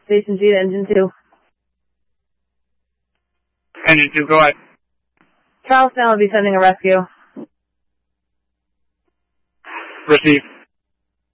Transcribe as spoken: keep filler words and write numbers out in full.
Station G to Engine two. Engine two, go ahead. Charleston will be sending a rescue. Receive.